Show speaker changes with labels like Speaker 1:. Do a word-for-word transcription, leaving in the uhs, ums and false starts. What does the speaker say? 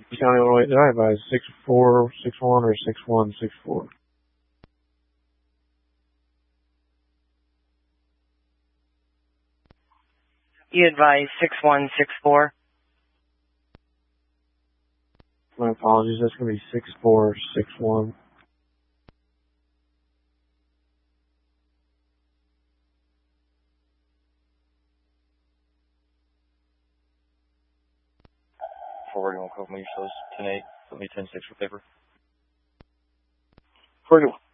Speaker 1: County, Illinois, did I advise six four six one or six one six four?
Speaker 2: You advise six one six four.
Speaker 1: My apologies, that's going to be six four six one.
Speaker 3: Forwarding one code, make yourselves ten eight, let me ten six for paper.
Speaker 1: forty-one.